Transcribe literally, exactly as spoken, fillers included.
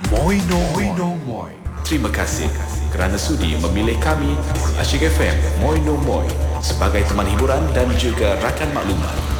Moi no Moi no Moi. Terima kasih kerana sudi memilih kami Asyik F M Moi no Moi sebagai teman hiburan dan juga rakan maklumat.